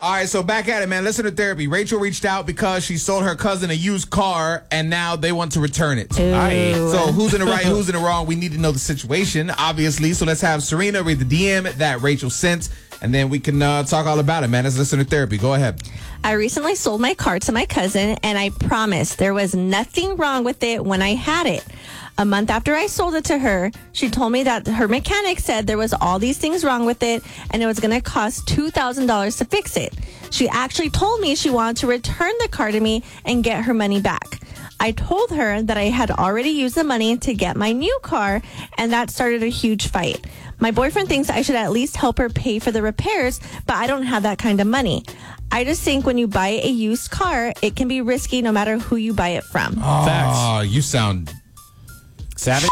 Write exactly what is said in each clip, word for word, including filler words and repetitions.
All right, so back at it, man. Listen to therapy. Rachel reached out because she sold her cousin a used car, and now they want to return it. Ew. All right. So who's in the right, who's in the wrong? We need to know the situation, obviously. So let's have Serena read the D M that Rachel sent, and then we can uh, talk all about it, man. Let's listen to therapy. Go ahead. I recently sold my car to my cousin, and I promised there was nothing wrong with it when I had it. A month after I sold it to her, she told me that her mechanic said there was all these things wrong with it, and it was going to cost two thousand dollars to fix it. She actually told me she wanted to return the car to me and get her money back. I told her that I had already used the money to get my new car, and that started a huge fight. My boyfriend thinks I should at least help her pay for the repairs, but I don't have that kind of money. I just think when you buy a used car, it can be risky no matter who you buy it from. Oh, Facts. you sound Savage.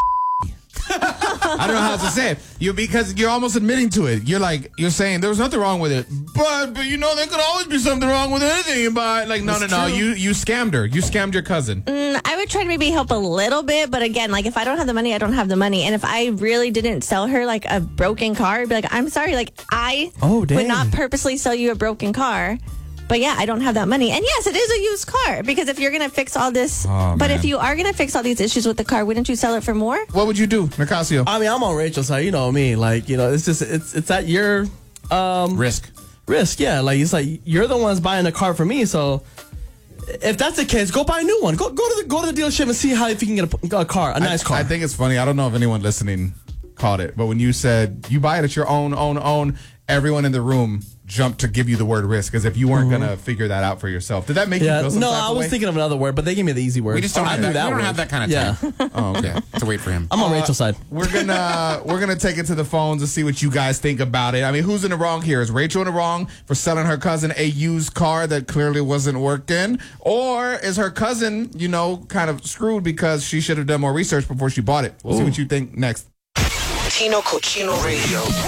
I don't know how to say it. You because you're almost admitting to it. You're like you're saying there was nothing wrong with it, but but you know there could always be something wrong with anything you buy. Like no That's no no, true. you you scammed her. You scammed your cousin. Mm, I would try to maybe help a little bit, but again, like if I don't have the money, I don't have the money. And if I really didn't sell her like a broken car, I'd be like, I'm sorry, like I Oh, would dang. not purposely sell you a broken car. But yeah, I don't have that money. And yes, it is a used car because if you're going to fix all this, Oh, but man. if you are going to fix all these issues with the car, wouldn't you sell it for more? What would you do, Nicasio? Uh, I mean, I'm on Rachel's side. You know me. Like, you know, it's just it's it's at your um, Risk. risk. Yeah, like it's like you're the ones buying the car for me. So if that's the case, go buy a new one. Go go to the go to the dealership and see how if you can get a, a car, a nice I, car. I think it's funny. I don't know if anyone listening caught it, but when you said you buy it at your own own own, everyone in the room jumped to give you the word risk as if you weren't Mm-hmm. gonna figure that out for yourself. Did that make yeah. you feel some No, type I of was way? thinking of another word, but they gave me the easy word. We just don't I have knew that. that we don't word. have that kind of Yeah. time. Oh, okay. To wait for him. I'm on Uh, Rachel's side. We're gonna we're gonna take it to the phones and see what you guys think about it. I mean, who's in the wrong here? Is Rachel in the wrong for selling her cousin a used car that clearly wasn't working, or is her cousin, you know, kind of screwed because she should have done more research before she bought it? We'll see what you think next. Tino Cochino Radio.